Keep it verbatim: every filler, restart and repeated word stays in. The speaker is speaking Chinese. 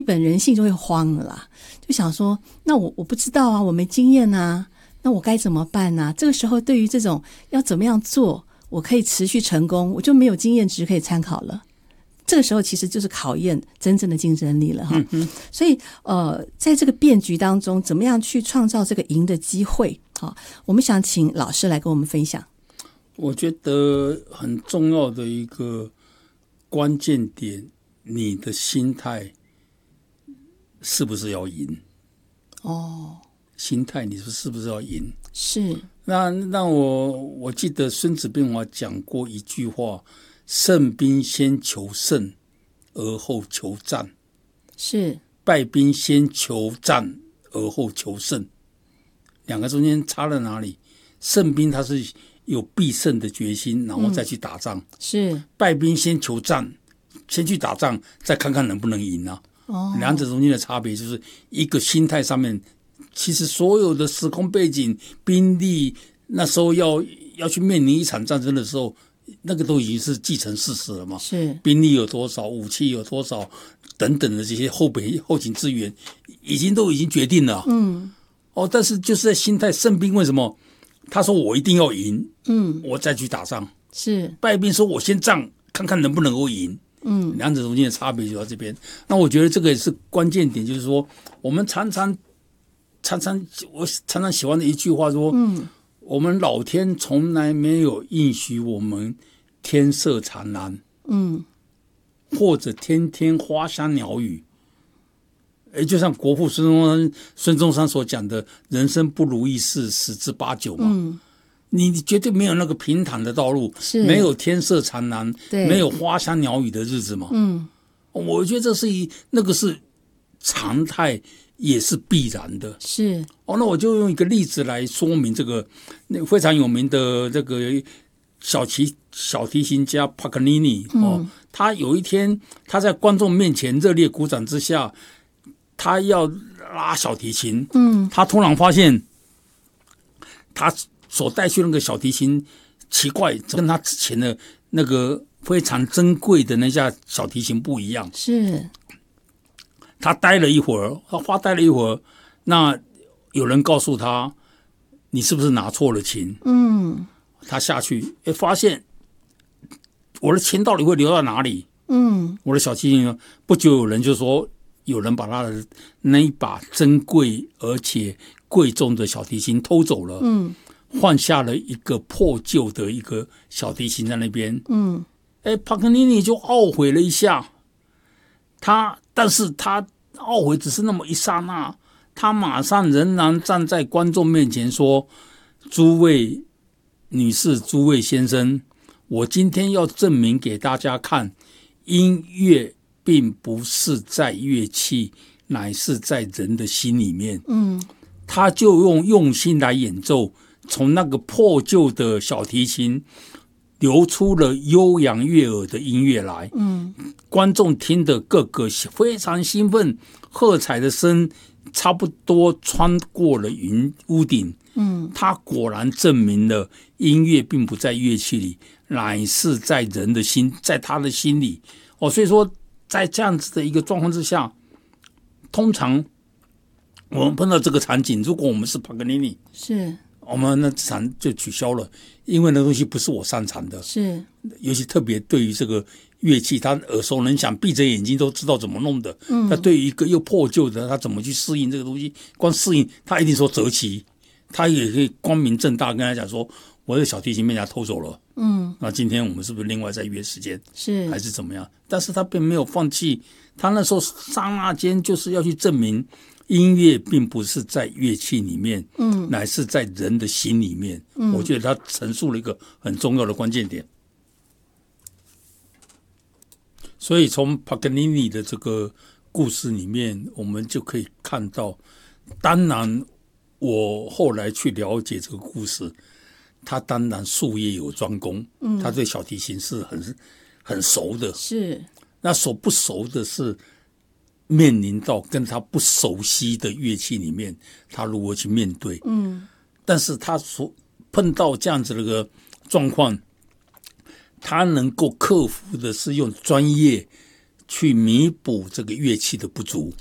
本人性就会慌了啦，就想说那我我不知道啊，我没经验啊，那我该怎么办啊？这个时候对于这种要怎么样做我可以持续成功，我就没有经验值可以参考了。这个时候其实就是考验真正的竞争力了哈。嗯、所以呃，在这个变局当中，怎么样去创造这个赢的机会？好，我们想请老师来跟我们分享。 我觉得很重要的一个关键点，你的心态是不是要赢？ 哦， 心态你是不是要赢？ 是。 那那我我记得《孙子兵法》讲过一句话。胜兵先求胜，而后求战； 是败兵先求战，而后求胜。两个中间差在哪里？胜兵他是有必胜的决心，然后再去打仗；嗯、 是败兵先求战，先去打仗，再看看能不能赢啊。哦，两者中间的差别就是一个心态上面，其实所有的时空背景、兵力，那时候要要去面临一场战争的时候。那个都已经是既成事实了嘛？ 是兵力有多少，武器有多少，等等的这些后备后勤资源，已经都已经决定了。嗯，哦，但是就是在心态，胜兵为什么？他说我一定要赢，嗯，我再去打仗。 是败兵说我先仗，看看能不能够赢。嗯，两者中间的差别就在这边。那我觉得这个也是关键点，就是说我们常常常常我常常喜欢的一句话说，嗯。我们老天从来没有应许我们天色常蓝，嗯，或者天天花香鸟语。哎，就像国父孙中山孙中山所讲的，人生不如意事十之八九嘛。嗯，你绝对没有那个平坦的道路， 是没有天色常蓝，没有花香鸟语的日子嘛。嗯，我觉得这是一那个是常态。也是必然的， 是哦。那我就用一个例子来说明这个，那非常有名的这个小提小提琴家帕格尼尼哦，他有一天他在观众面前热烈鼓掌之下，他要拉小提琴，嗯，他突然发现他所带去那个小提琴奇怪，跟他之前的那个非常珍贵的那架小提琴不一样， 是。 他待了一会儿，他发呆了一会儿，那有人告诉他，你是不是拿错了琴？嗯，他下去，哎，发现我的琴到底会流到哪里？嗯，我的小提琴，不久有人就说，有人把他的那一把珍贵而且贵重的小提琴偷走了，嗯，换下了一个破旧的一个小提琴在那边，嗯，哎，帕格尼尼就懊悔了一下。他，但是他懊悔只是那么一刹那，他马上仍然站在观众面前说：“诸位女士、诸位先生，我今天要证明给大家看，音乐并不是在乐器，乃是在人的心里面。”嗯，他就用用心来演奏，从那个破旧的小提琴流出了悠扬悦耳的音乐来，嗯，观众听得个个非常兴奋，喝彩的声差不多穿过了云屋顶，嗯，他果然证明了音乐并不在乐器里，乃是在人的心，在他的心里。哦，所以说在这样子的一个状况之下，通常我们碰到这个场景，如果我们是帕格尼尼， 是。 我们那场就取消了，因为那东西不是我擅长的， 是， 尤其特别对于这个乐器，他耳熟能详，闭着眼睛都知道怎么弄的。嗯，他对于一个又破旧的，他怎么去适应这个东西？光适应，他一定说择其，他也可以光明正大跟他讲说，我的小提琴被人家偷走了。嗯，那今天我们是不是另外再约时间？ 是， 还是怎么样？但是他并没有放弃，他那时候刹那间就是要去证明。音乐并不是在乐器里面，嗯，乃是在人的心里面。嗯，我觉得他陈述了一个很重要的关键点。所以从帕格尼尼的这个故事里面，我们就可以看到，当然我后来去了解这个故事，他当然术业有专攻，嗯，他对小提琴是很很熟的， 是。 那熟不熟的是面临到跟他不熟悉的乐器里面，他如何去面对？嗯，但是他所碰到这样子的一个状况，他能够克服的是用专业去弥补这个乐器的不足。